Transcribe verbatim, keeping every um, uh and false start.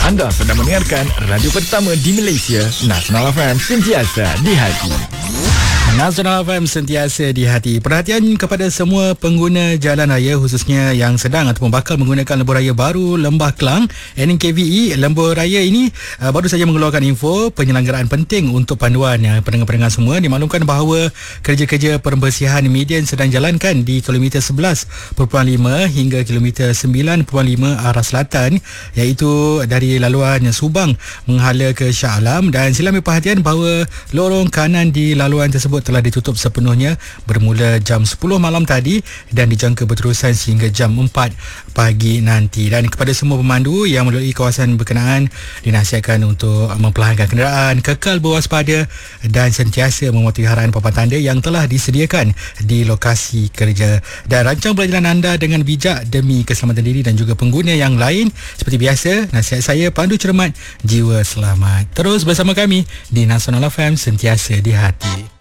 Anda sedang mendengarkan radio pertama di Malaysia, Nasional F M, sentiasa di hati. Nasional F M, sentiasa di hati. Perhatian kepada semua pengguna jalan raya, khususnya yang sedang ataupun bakal menggunakan lembur raya baru Lembah Kelang N K V E. Lembur raya ini uh, baru saja mengeluarkan info penyelenggaraan penting untuk panduan yang pendengar-pendengar semua. Dimaklumkan bahawa kerja-kerja pembersihan median sedang jalankan di kilometer sebelas perpuluhan lima hingga kilometer sembilan perpuluhan lima arah selatan, iaitu dari laluan Subang menghala ke Shah Alam. Dan sila ambil perhatian bahawa lorong kanan di laluan tersebut telah ditutup sepenuhnya bermula jam sepuluh malam tadi dan dijangka berterusan sehingga jam empat pagi nanti. Dan kepada semua pemandu yang melalui kawasan berkenaan, dinasihatkan untuk memperlahankan kenderaan, kekal berwaspada dan sentiasa mematuhi arahan papan tanda yang telah disediakan di lokasi kerja. Dan rancang perjalanan anda dengan bijak demi keselamatan diri dan juga pengguna yang lain. Seperti biasa, nasihat saya, pandu cermat, jiwa selamat. Terus bersama kami di Nasional F M, sentiasa di hati.